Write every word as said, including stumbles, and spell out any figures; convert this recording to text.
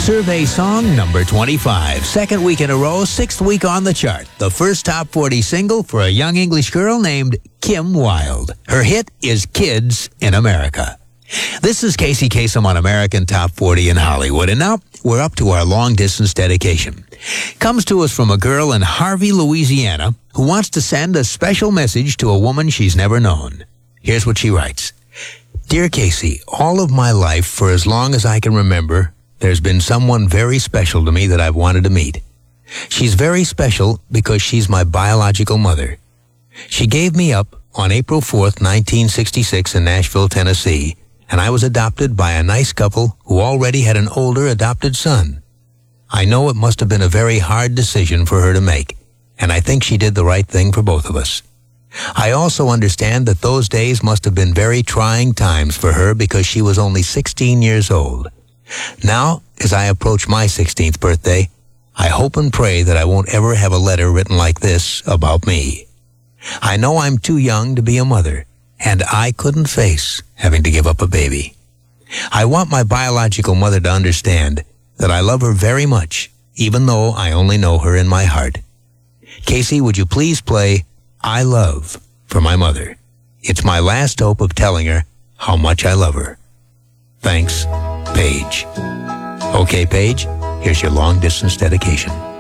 Survey song number twenty-five. Second week in a row, sixth week on the chart. The first top forty single for a young English girl named Kim Wilde. Her hit is Kids in America. This is Casey Kasem on American Top forty in Hollywood. And now we're up to our long-distance dedication. Comes to us from a girl in Harvey, Louisiana, who wants to send a special message to a woman she's never known. Here's what she writes. Dear Casey, all of my life, for as long as I can remember, there's been someone very special to me that I've wanted to meet. She's very special because she's my biological mother. She gave me up on April fourth, nineteen sixty-six in Nashville, Tennessee, and I was adopted by a nice couple who already had an older adopted son. I know it must have been a very hard decision for her to make, and I think she did the right thing for both of us. I also understand that those days must have been very trying times for her because she was only sixteen years old. Now, as I approach my sixteenth birthday, I hope and pray that I won't ever have a letter written like this about me. I know I'm too young to be a mother, and I couldn't face having to give up a baby. I want my biological mother to understand that I love her very much, even though I only know her in my heart. Casey, would you please play I Love for my mother? It's my last hope of telling her how much I love her. Thanks, Paige. Okay, Paige, here's your long-distance dedication.